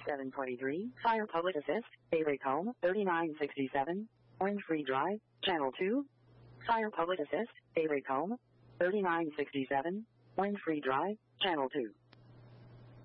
723, Fire Public Assist, A-Rate Home, 3967, Orange Free Drive, Channel 2. Fire Public Assist, A-Rate Home, 3967, Orange Free Drive, Channel 2.